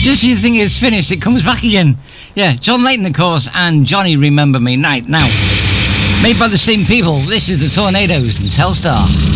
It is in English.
Just when you think it's finished, it comes back again. Yeah, John Layton, of course, and Johnny Remember Me. Night now. Made by the same people, this is the Tornadoes and Telstar.